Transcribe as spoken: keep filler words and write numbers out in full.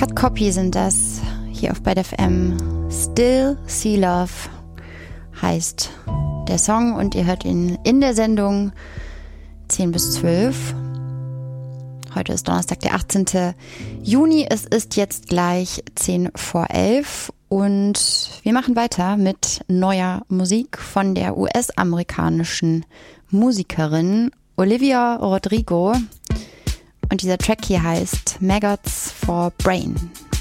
Cut Copy sind das hier auf Byte F M. Still See Love heißt der Song und ihr hört ihn in der Sendung zehn bis zwölf. Heute ist Donnerstag, der achtzehnten Juni. Es ist jetzt gleich zehn vor elf und wir machen weiter mit neuer Musik von der U S-amerikanischen Musikerin Olivia Rodrigo. Und dieser Track hier heißt Maggots for Brain.